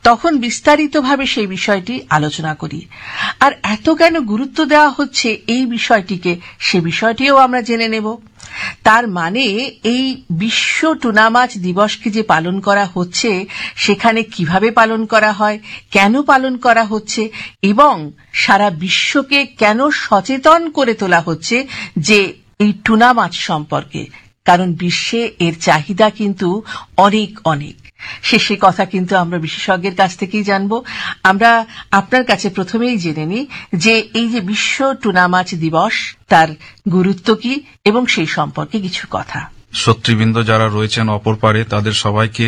তখন বিস্তারিতভাবে সেই বিষয়টি আলোচনা করি। আর এত কেন গুরুত্ব দেওয়া হচ্ছে এই বিষয়টিকে, সে বিষয়টিও আমরা জেনে নেব। তার মানে এই বিশ্ব টুনা মাছ দিবসকে যে পালন করা হচ্ছে, সেখানে কিভাবে পালন করা হয়, কেন পালন করা হচ্ছে, এবং সারা বিশ্বকে কেন সচেতন করে তোলা হচ্ছে যে এই টুনা মাছ সম্পর্কে। কারণ বিশ্বে এর চাহিদা কিন্তু অনেক অনেক। সে কথা কিন্তু আমরা বিশেষজ্ঞের কাছ থেকেই জানব। আমরা আপনার কাছে প্রথমেই জেনে নিই যে এই যে বিশ্ব টুনা মাছ দিবস, তার গুরুত্ব কি এবং সেই সম্পর্কে কিছু কথা। শ্রোতৃবৃন্দ যারা রয়েছেন অপর পারে, তাদের সবাইকে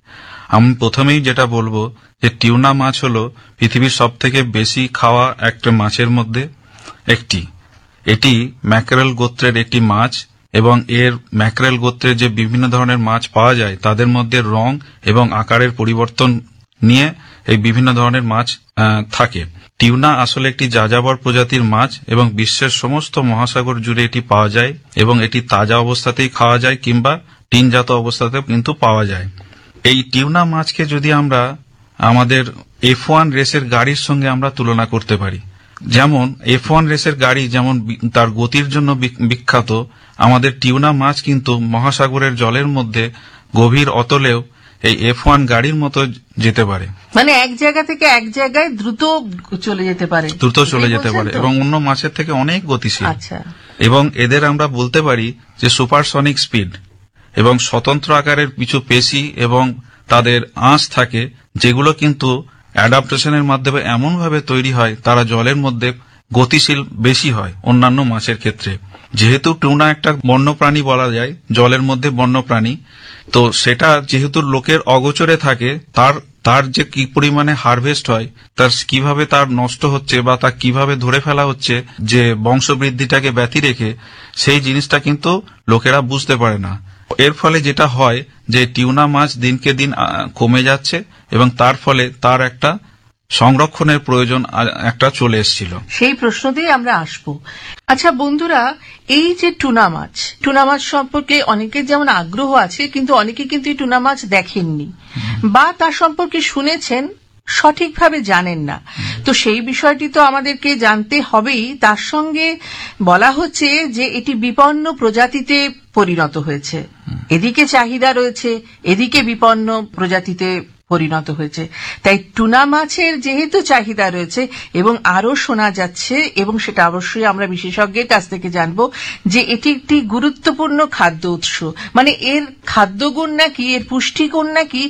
আমি প্রথমেই যেটা বলবো যে টিউনা মাছ হলো পৃথিবীর সব থেকে বেশি খাওয়া একটা মাছের মধ্যে একটি। এটি ম্যাকেরেল গোত্রের একটি মাছ, এবং এর ম্যাকেরেল গোত্রের যে বিভিন্ন ধরনের মাছ পাওয়া যায় তাদের মধ্যে রং এবং আকারের পরিবর্তন নিয়ে এই বিভিন্ন ধরনের মাছ থাকে। টিউনা আসলে একটি যাযাবর প্রজাতির মাছ এবং বিশ্বের সমস্ত মহাসাগর জুড়ে এটি পাওয়া যায়, এবং এটি তাজা অবস্থাতেই খাওয়া যায় কিংবা টিনজাত অবস্থাতেও কিন্তু পাওয়া যায়। এই টিউনা মাছকে যদি আমরা আমাদের F1 রেসের গাড়ির সঙ্গে আমরা তুলনা করতে পারি, যেমন F1 রেসের গাড়ি যেমন তার গতির জন্য বিখ্যাত, আমাদের টিউনা মাছ কিন্তু মহাসাগরের জলের মধ্যে গভীর অতলেও এই F1 গাড়ির মতো যেতে পারে, মানে এক জায়গা থেকে এক জায়গায় দ্রুত চলে যেতে পারে এবং অন্য মাছের থেকে অনেক গতিশীল। এবং এদের আমরা বলতে পারি যে সুপারসনিক স্পিড, এবং স্বতন্ত্র আকারের কিছু পেশি এবং তাদের আঁশ থাকে, যেগুলো কিন্তু অ্যাডাপ্টেশনের মাধ্যমে এমনভাবে তৈরি হয় তারা জলের মধ্যে গতিশীল বেশি হয় অন্যান্য মাছের ক্ষেত্রে। যেহেতু টুনা একটা বন্যপ্রাণী বলা যায়, জলের মধ্যে বন্যপ্রাণী, তো সেটা যেহেতু লোকের অগোচরে থাকে, তার যে কি পরিমাণে হারভেস্ট হয়, তার কিভাবে তার নষ্ট হচ্ছে বা তা কিভাবে ধরে ফেলা হচ্ছে যে বংশবৃদ্ধিটাকে ব্যতি রেখে, সেই জিনিসটা কিন্তু লোকেরা বুঝতে পারে না। এর ফলে যেটা হয় যে টিউনা মাছ দিনকে দিন কমে যাচ্ছে, এবং তার ফলে তার একটা সংরক্ষণের প্রয়োজন একটা চলে এসেছিল। সেই প্রশ্নতেই আমরা আসব। আচ্ছা বন্ধুরা, এই যে টুনা মাছ সম্পর্কে অনেকের যেমন আগ্রহ আছে, কিন্তু অনেকে কিন্তু এই টুনা মাছ দেখেননি বা তার সম্পর্কে শুনেছেন, সঠিকভাবে জানেন না। তো সেই বিষয়টি তো আমাদেরকে জানতে হবেই। তার সঙ্গে বলা হচ্ছে যে এটি বিপন্ন প্রজাতিতে পরিণত হয়েছে। এদিকে চাহিদা রয়েছে, এদিকে বিপন্ন প্রজাতিতে পরিণত হয়েছে। তাই টুনা মাছের যেহেতু চাহিদা রয়েছে এবং আরো শোনা যাচ্ছে, এবং সেটা অবশ্যই আমরা বিশেষজ্ঞের কাছ থেকে জানবো, যে এটি একটি গুরুত্বপূর্ণ খাদ্য উৎস। মানে এর খাদ্যগুণ নাকি, এর পুষ্টিগুণ নাকি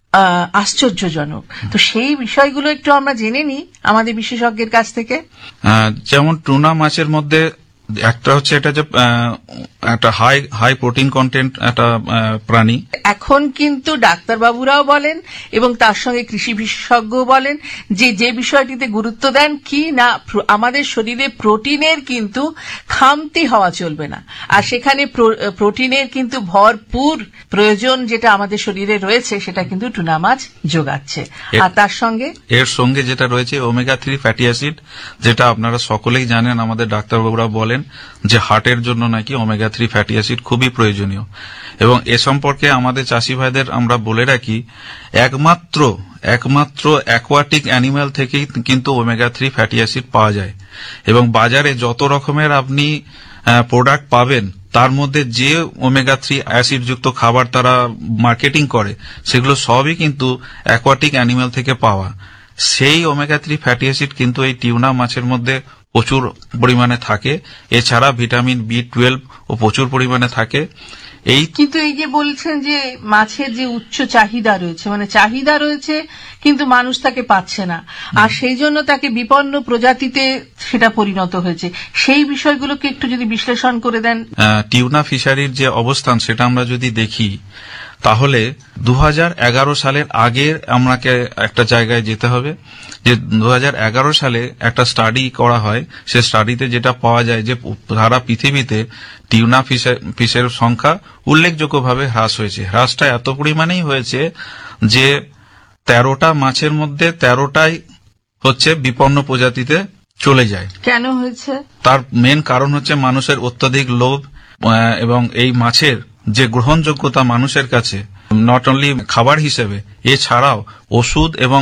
আশ্চর্যজনক। তো সেই বিষয়গুলো একটু আমরা জেনে নিই আমাদের বিশেষজ্ঞের কাছ থেকে। যেমন টুনা মাছের মধ্যে একটা হচ্ছে এটা যে একটা হাই প্রোটিন কন্টেন্ট একটা প্রাণী। এখন কিন্তু ডাক্তারবাবুরাও বলেন এবং তার সঙ্গে কৃষি বিশেষজ্ঞ বলেন যে বিষয়টিতে গুরুত্ব দেন কি না, আমাদের শরীরে প্রোটিনের কিন্তু খামতি হওয়া চলবে না। আর সেখানে প্রোটিনের কিন্তু ভরপুর প্রয়োজন যেটা আমাদের শরীরে রয়েছে, সেটা কিন্তু টুনা মাছ যোগাচ্ছে। আর তার সঙ্গে এর সঙ্গে যেটা রয়েছে ওমেগা 3 ফ্যাটি অ্যাসিড, যেটা আপনারা সকলেই জানেন, আমাদের ডাক্তারবাবুরা বলেন যে হার্টের জন্য নাকি ওমেগা 3 ফ্যাটি অ্যাসিড খুবই প্রয়োজনীয়। এবং এ সম্পর্কে আমাদের চাষি ভাইদের আমরা বলে রাখি, একমাত্র অ্যাকোয়াটিক অ্যানিম্যাল থেকেই কিন্তু ওমেগা 3 ফ্যাটি অ্যাসিড পাওয়া যায়। এবং বাজারে যত রকমের আপনি প্রোডাক্ট পাবেন, তার মধ্যে যে ওমেগা 3 অ্যাসিড যুক্ত খাবার তারা মার্কেটিং করে, সেগুলো সবই কিন্তু অ্যাকোয়াটিক অ্যানিম্যাল থেকে পাওয়া। সেই ওমেগা 3 ফ্যাটি অ্যাসিড কিন্তু এই টিউনা মাছের মধ্যে প্রচুর পরিমাণে থাকে। এছাড়া ভিটামিন B12 ও প্রচুর পরিমাণে থাকে। কিন্তু এই যে বলছেন যে মাছের যে উচ্চ চাহিদা রয়েছে, মানে চাহিদা রয়েছে কিন্তু মানুষ তাকে পাচ্ছে না, আর সেই জন্য তাকে বিপন্ন প্রজাতিতে সেটা পরিণত হয়েছে, সেই বিষয়গুলোকে একটু যদি বিশ্লেষণ করে দেন। টিউনা ফিশারির যে অবস্থান সেটা আমরা যদি দেখি, তাহলে 2011 সালের আগে আমাকে একটা জায়গায় যেতে হবে, যে 2011 সালে একটা স্টাডি করা হয়। সে স্টাডিতে যেটা পাওয়া যায় যে সারা পৃথিবীতে টিউনা ফিশের সংখ্যা উল্লেখযোগ্যভাবে হ্রাস হয়েছে। হ্রাসটা এত পরিমাণেই হয়েছে যে 13টা মাছের মধ্যে 13টাই হচ্ছে বিপন্ন প্রজাতিতে চলে যায়। কেন হয়েছে? তার মেন কারণ হচ্ছে মানুষের অত্যধিক লোভ, এবং এই মাছের যে গ্রহণযোগ্যতা মানুষের কাছে, নট অনলি খাবার হিসেবে, এছাড়াও ওষুধ এবং